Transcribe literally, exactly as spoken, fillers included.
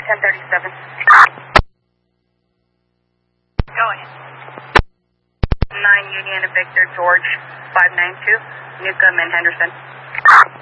ten thirty-seven. Go ahead. nine Union Victor George five nine two, Newcomb and Henderson.